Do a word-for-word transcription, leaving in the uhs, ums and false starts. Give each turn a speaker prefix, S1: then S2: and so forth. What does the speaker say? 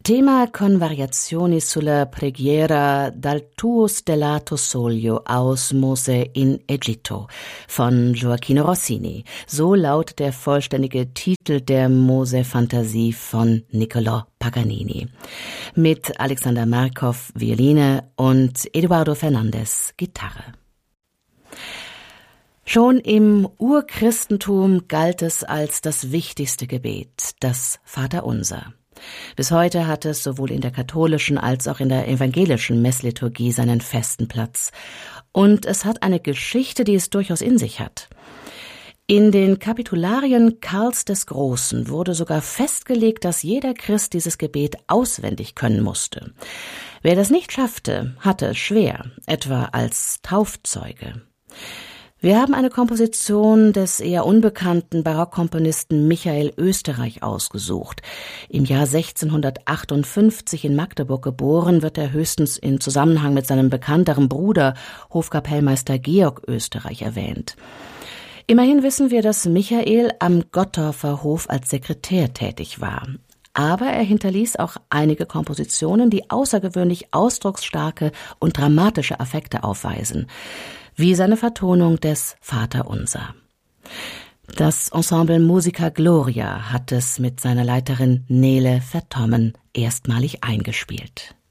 S1: Tema con variazioni sulla preghiera dal tuo stellato soglio aus Mose in Egitto von Gioachino Rossini. So lautet der vollständige Titel der Mose-Fantasie von Niccolò Paganini. Mit Alexander Markov Violine und Eduardo Fernandez Gitarre. Schon im Urchristentum galt es als das wichtigste Gebet, das Vaterunser. Bis heute hat es sowohl in der katholischen als auch in der evangelischen Messliturgie seinen festen Platz. Und es hat eine Geschichte, die es durchaus in sich hat. In den Kapitularien Karls des Großen wurde sogar festgelegt, dass jeder Christ dieses Gebet auswendig können musste. Wer das nicht schaffte, hatte es schwer, etwa als Taufzeuge. Wir haben eine Komposition des eher unbekannten Barockkomponisten Michael Oesterreich ausgesucht. Im Jahr sechzehnhundertachtundfünfzig in Magdeburg geboren, wird er höchstens in Zusammenhang mit seinem bekannteren Bruder, Hofkapellmeister Georg Oesterreich, erwähnt. Immerhin wissen wir, dass Michael am Gottorfer Hof als Sekretär tätig war. Aber er hinterließ auch einige Kompositionen, die außergewöhnlich ausdrucksstarke und dramatische Affekte aufweisen, wie seine Vertonung des Vaterunser. Das Ensemble Musica Gloria hat es mit seiner Leiterin Nele Vertommen erstmalig eingespielt.